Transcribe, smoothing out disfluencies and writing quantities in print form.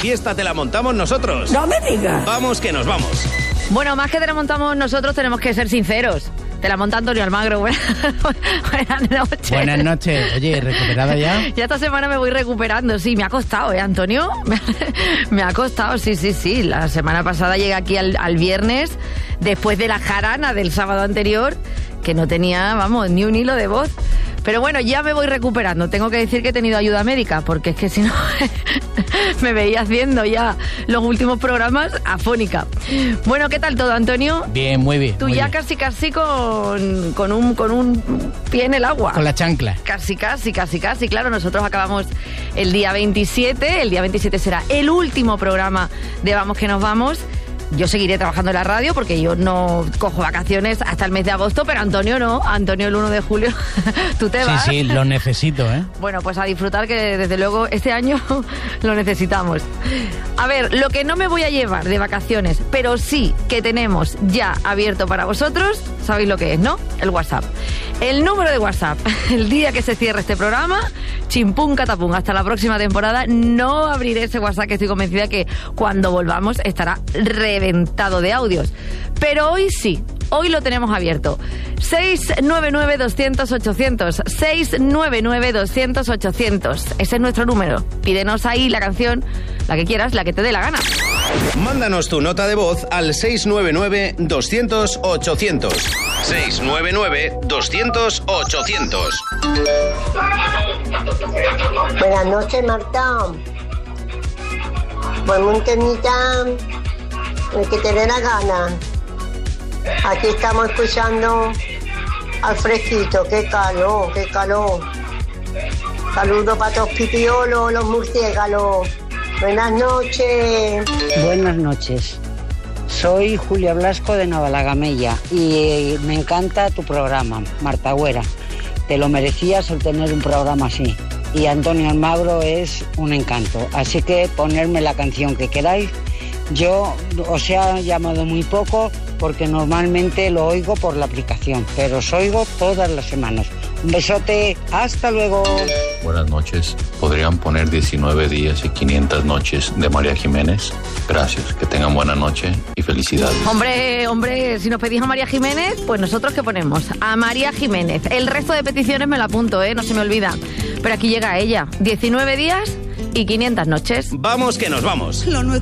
fiesta te la montamos nosotros. No me digas. Vamos que nos vamos. Bueno, más que te la montamos nosotros, tenemos que ser sinceros. Te la monta Antonio Almagro. Buenas noches. Buenas noches. Oye, ¿recuperada ya? Ya esta semana me voy recuperando. Sí, me ha costado, Antonio? Me ha costado, sí. La semana pasada llegué aquí al viernes, después de la jarana del sábado anterior, que no tenía, vamos, ni un hilo de voz. Pero bueno, ya me voy recuperando. Tengo que decir que he tenido ayuda médica, porque es que si no me veía haciendo ya los últimos programas afónica. Bueno, ¿qué tal todo, Antonio? Bien, muy bien. Tú muy ya bien. casi con un pie en el agua. Con la chancla. Casi. Claro, nosotros acabamos el día 27. El día 27 será el último programa de Vamos que nos vamos. Yo seguiré trabajando en la radio porque yo no cojo vacaciones hasta el mes de agosto, pero Antonio no. Antonio el 1 de julio, tú te vas. Sí, lo necesito, ¿eh? Bueno, pues a disfrutar, que desde luego este año lo necesitamos. A ver, lo que no me voy a llevar de vacaciones, pero sí que tenemos ya abierto para vosotros, sabéis lo que es, ¿no? El WhatsApp. El número de WhatsApp, el día que se cierre este programa, chimpún catapún, hasta la próxima temporada, no abriré ese WhatsApp, que estoy convencida que cuando volvamos estará reventado de audios. Pero hoy sí, hoy lo tenemos abierto. 699-200-800, 699-200-800. Ese es nuestro número. Pídenos ahí la canción, la que quieras, la que te dé la gana. Mándanos tu nota de voz al 699-200-800. 699-200-800. Buenas noches, Marta. Ponme un temita, el que te dé la gana. Aquí estamos escuchando al fresquito. Qué calor. Saludos para todos pipiolos, los murciélagos. Buenas noches. Buenas noches. Soy Julia Blasco de Navalagamella y me encanta tu programa, Marta Güera. Te lo merecías el tener un programa así. Y Antonio Almagro es un encanto. Así que ponerme la canción que queráis. Yo os he llamado muy poco porque normalmente lo oigo por la aplicación, pero os oigo todas las semanas. Un besote, hasta luego. Buenas noches. ¿Podrían poner 19 días y 500 noches de María Jiménez? Gracias, que tengan buena noche y felicidades. Hombre, si nos pedís a María Jiménez, pues nosotros ¿qué ponemos? A María Jiménez. El resto de peticiones me lo apunto, no se me olvida. Pero aquí llega ella. 19 días y 500 noches. Vamos que nos vamos. Lo nuestro